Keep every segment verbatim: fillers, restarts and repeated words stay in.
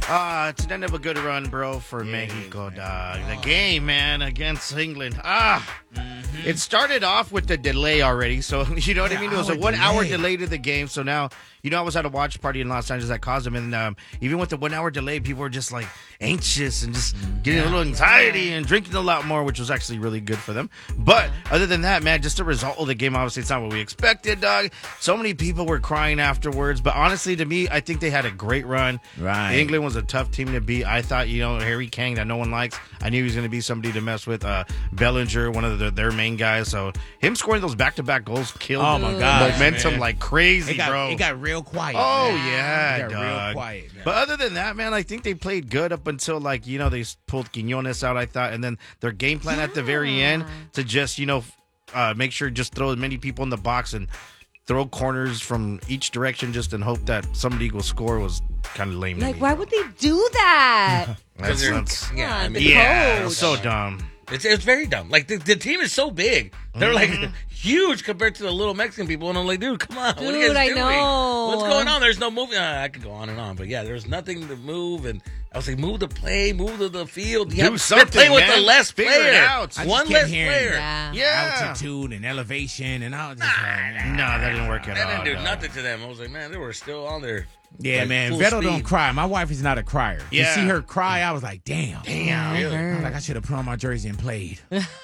Uh, it's the end of a good run, bro, for yeah, Mexico, dog. The game, man, against England. Ah, mm-hmm. It started off with the delay already, so you know what yeah, I mean? It was a one-hour delay. delay to the game, so now, you know, I was at a watch party in Los Angeles that caused them, and um, even with the one-hour delay, people were just, like, anxious and just getting yeah, a little anxiety yeah. and drinking a lot more, which was actually really good for them. But other than that, man, just the result of the game, obviously, it's not what we expected, dog. So many people were crying afterwards, but honestly, to me, I think they had a great run. Right. England was a tough team to beat. I thought, you know, Harry Kane that no one likes, I knew he was going to be somebody to mess with. Uh, Bellinger, one of the, their main guys. So him scoring those back-to-back goals killed oh my God, momentum man. like crazy, it got, bro. It got real quiet. Oh, man. yeah, it got dog. real quiet. Man. But other than that, man, I think they played good up until, like, you know, they pulled Quinones out, I thought. And then their game plan yeah. at the very end to just, you know, uh, make sure just throw as many people in the box and throw corners from each direction just and hope that somebody will score was kind of lame. Like, why would they do that? That's nuts. Yeah, I mean, yeah, it's so dumb. It's it's very dumb. Like the, the team is so big, they're mm-hmm. like huge compared to the little Mexican people, and I'm like, dude, come on, dude, what are you guys I doing? know. What's going on? There's no moving. Uh, I could go on and on, but yeah, there's nothing to move, and I was like, move the play, move to the field. Do yeah, something, they're playing man. with the less Figure player, it out. one less player. Yeah. yeah, altitude and elevation, and all. Just, nah, nah, that didn't work at that all. That didn't do no. nothing to them. I was like, man, they were still on there. Yeah, like, man. full Vettel speed. don't cry. My wife is not a crier. Yeah. To see her cry, I was like, damn. Damn. Really? I was like, I should have put on my jersey and played.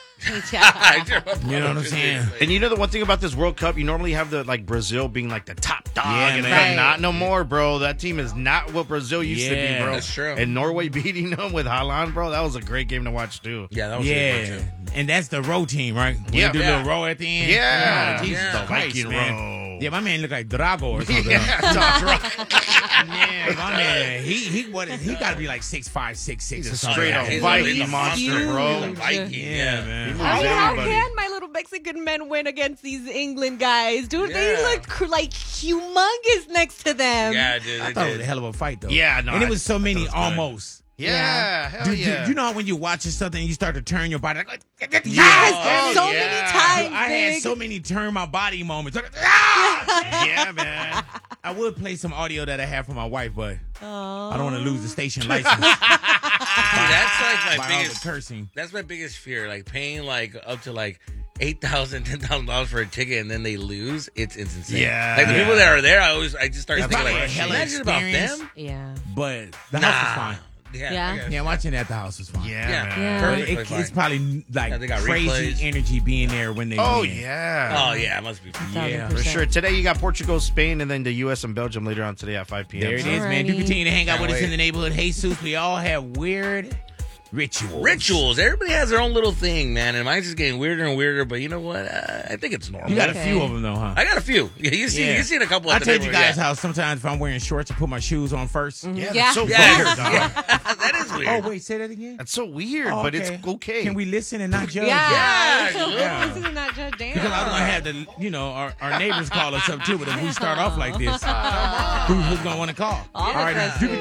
You know what I'm saying? And you know the one thing about this World Cup, you normally have the like Brazil being like the top dog, Yeah, and man. right. not no more, bro. That team is not what Brazil used Yeah, to be, bro. that's true. And Norway beating them with Haaland, bro, that was a great game to watch too. Yeah, that was a good Yeah, one, too. and that's the row team, right? When Yeah. you do Yeah. a little row at the end. Yeah. Oh, Jesus Yeah. Christ, Viking man. row. Yeah, my man looked like Drago or something. Yeah, that's right. Man, my man, he he what is he got to be like six five, six six. He's a or something. straight up He's a- Viking he's a monster, huge. bro. He's a Viking, Yeah, yeah, man. I mean, how Everybody. can my little Mexican men win against these England guys? Dude, they Yeah. looked cr- like humongous next to them. Yeah, dude. I They thought it was did. a hell of a fight though. Yeah, no, and it I- was so I thought many it was good. almost. Yeah, Yeah. hell Do, yeah. do, you know how when you're watching something and you start to turn your body like, Yes, Oh, so yeah. many times. I had big. so many turn my body moments. Ah! Yeah, man. I would play some audio that I have for my wife, but Oh. I don't want to lose the station license. Dude, that's like my by all the biggest cursing. That's my biggest fear. Like paying like up to like eight thousand, ten thousand dollars for a ticket, and then they lose. It's it's insane. Yeah. like the Yeah. people that are there, I always I just start It's thinking probably like, a hella imagine about experience. them. Yeah. But the Nah. house was fine. Yeah, Yeah. I guess. Yeah, watching it at the house was fine. Yeah, Yeah. man. Yeah. But Perfectly it, fine. it's probably like Yeah, they got crazy replays. energy being there when they Oh, win. yeah. Oh yeah, it must be. Yeah, For sure. Today you got Portugal, Spain, and then the U S and Belgium later on today at five p.m. There it is, man. Alrighty. Do continue to hang out Can't with us wait. in the neighborhood. Jesus, we all have weird rituals. Rituals. Everybody has their own little thing, man, and mine's just getting weirder and weirder. But you know what? Uh, I think it's normal. You got a Okay. few of them, though, huh? I got a few. Yeah, you see, Yeah. you seen a couple. I at the told you neighborhood, guys yeah. how sometimes if I'm wearing shorts, I put my shoes on first. Yeah, Yeah. that's so Yeah. weird, dog. Yeah. that is weird. Oh, wait, say that again? That's so weird, Oh, but it's okay. Can we listen and not judge? Yeah. Yeah, Yeah. This is not just damn. Because I was going to have the, you know, our, our neighbors call us up, too. But if we start off like this, who, who's going to want to call? All the right, questions. do